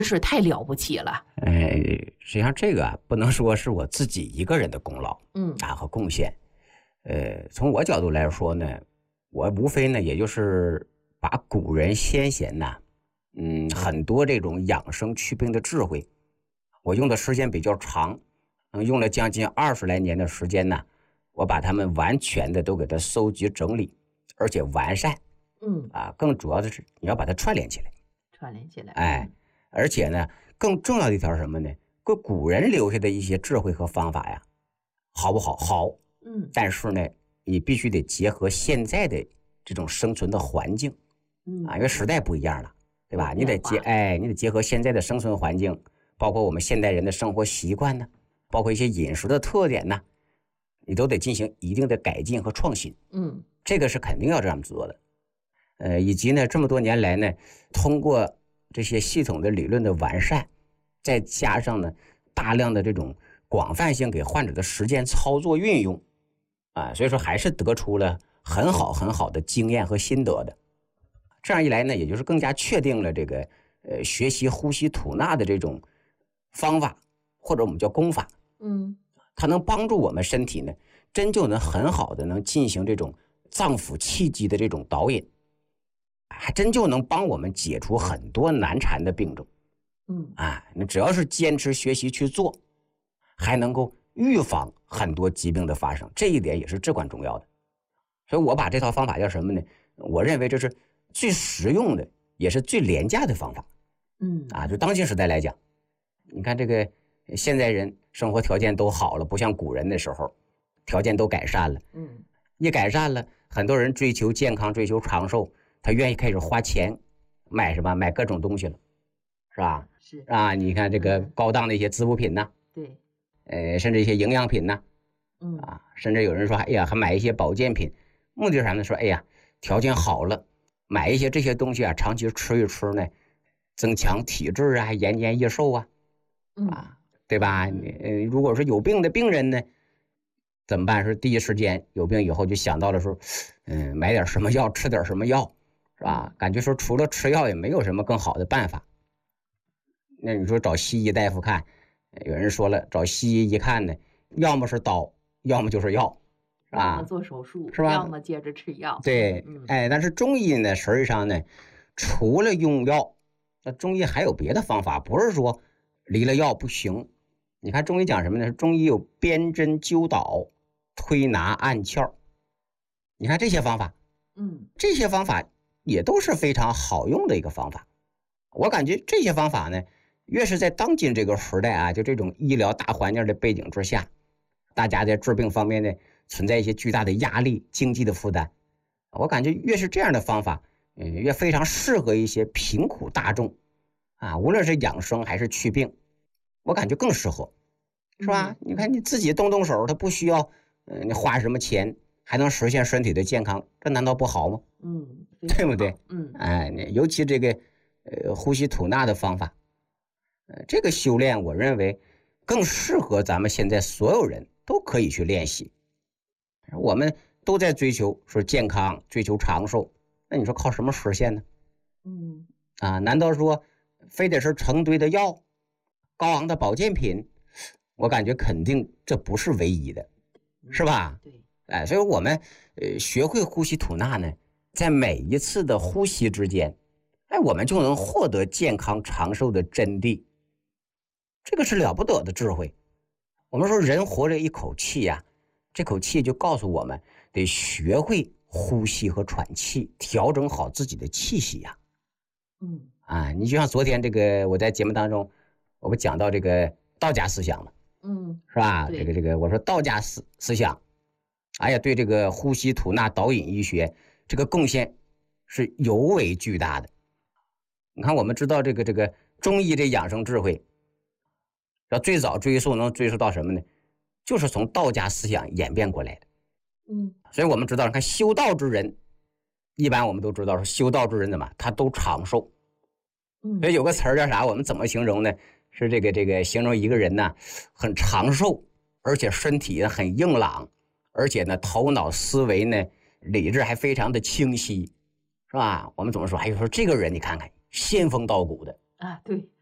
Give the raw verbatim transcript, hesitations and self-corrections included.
是太了不起了。 哎，实际上这个啊，不能说是我自己一个人的功劳， 嗯啊和贡献。呃，从我角度来说呢，我无非呢，也就是把古人先贤呐，嗯，很多这种养生祛病的智慧，我用的时间比较长，嗯，用了将近二十来年的时间呢，我把它们完全的都给它收集整理，而且完善。 嗯啊，更主要的是你要把它串联起来， 串联起来。 哎，而且呢，更重要的一条是什么呢？古古人留下的一些智慧和方法呀，好不好？好。 嗯， 但是呢，你必须得结合现在的这种生存的环境， 嗯啊，因为时代不一样了，对吧？ 有你得结， 变化哎，你得结合现在的生存环境，包括我们现代人的生活习惯呢，包括一些饮食的特点呢，你都得进行一定的改进和创新。 嗯这个是肯定要这样做的。呃，以及呢，这么多年来呢，通过这些系统的理论的完善，再加上呢大量的这种广泛性给患者的实践操作运用，啊，所以说还是得出了很好很好的经验和心得的。这样一来呢，也就是更加确定了这个呃学习呼吸吐纳的这种方法，或者我们叫功法， 嗯它能帮助我们身体呢，真就能很好的能进行这种脏腑气机的这种导引，还真就能帮我们解除很多难缠的病症。 嗯啊，你只要是坚持学习去做，还能够预防很多疾病的发生，这一点也是至关重要的。所以我把这套方法叫什么呢？我认为这是最实用的，也是最廉价的方法。 嗯啊，就当今时代来讲，你看这个现在人生活条件都好了，不像古人的时候，条件都改善了。 嗯一改善了，很多人追求健康、追求长寿，他愿意开始花钱买什么？买各种东西了，是吧？ 是啊，你看这个嗯高档的一些滋补品呐， 对。 呃，甚至一些营养品呐， 嗯啊，甚至有人说，哎呀，还买一些保健品，目的是啥呢？说，哎呀，条件好了，买一些这些东西啊，长期吃一吃呢，增强体质啊，延年益寿啊， 嗯啊，对吧？你呃，如果是有病的病人呢，怎么办？是第一时间有病以后就想到了说，嗯，买点什么药，吃点什么药，是吧？感觉说除了吃药也没有什么更好的办法。那你说找西医大夫看，有人说了，找西医一看呢，要么是刀，要么就是药，是要么吧？ 做手术， 是吧要么接着吃药。 对， 嗯哎，但是中医呢，实际上呢，除了用药，那中医还有别的方法，不是说离了药不行。你看中医讲什么呢？中医有辨针灸导、推拿按窍，你看这些方法， 嗯这些方法也都是非常好用的一个方法。我感觉这些方法呢，越是在当今这个时代啊，就这种医疗大环境的背景之下，大家在治病方面呢存在一些巨大的压力、经济的负担，我感觉越是这样的方法，嗯，越非常适合一些贫苦大众啊，无论是养生还是祛病，我感觉更适合，是吧？ 嗯你看你自己动动手，他不需要，嗯、你花什么钱，还能实现身体的健康，这难道不好吗？ 嗯， 对不对？ 嗯哎，尤其这个呃呼吸吐纳的方法，呃，这个修炼我认为更适合咱们现在所有人都可以去练习。我们都在追求说健康，追求长寿，那你说靠什么实现呢？ 嗯啊，难道说非得是成堆的药、高昂的保健品？我感觉肯定这不是唯一的，是吧？ 对。 哎，所以我们呃学会呼吸吐纳呢，在每一次的呼吸之间，哎，我们就能获得健康长寿的真谛。这个是了不得的智慧。我们说人活着一口气呀、这口气就告诉我们得学会呼吸和喘气，调整好自己的气息呀、 嗯啊。你就像昨天这个我在节目当中，我不讲到这个道家思想嘛， 嗯是吧？ 对这个这个，我说道家思思想，哎呀，对这个呼吸吐纳导引医学这个贡献是尤为巨大的。你看，我们知道这个这个中医这养生智慧，要最早追溯能追溯到什么呢？就是从道家思想演变过来的。 嗯所以我们知道，你看修道之人，一般我们都知道说修道之人怎么他都长寿。 嗯， 所以有个词儿叫啥？我们怎么形容呢？是这个这个形容一个人呢，很长寿，而且身体呢很硬朗，而且呢头脑思维呢理智还非常的清晰，是吧？我们怎么说？哎，说这个人你看看仙风道骨的， 啊，对，